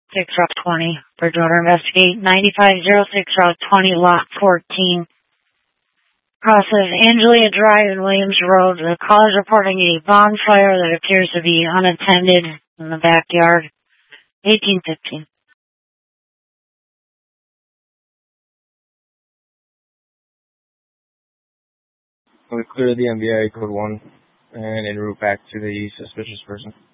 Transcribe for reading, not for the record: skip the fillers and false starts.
6 Route 20. Bridgewater investigate 9506 Route 20, Lot 14. Crosses Angelia Drive and Williams Road. The call is reporting a bonfire that appears to be unattended in the backyard. 1815. We clear the MBI code 1 and en route back to the suspicious person.